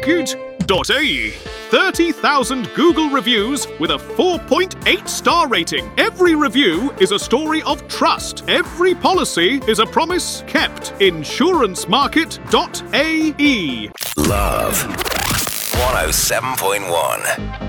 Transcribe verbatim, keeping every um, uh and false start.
market dot A E. thirty thousand Google reviews with a four point eight star rating. Every review is a story of trust. Every policy is a promise kept. insurance market dot A E. Love one oh seven point one.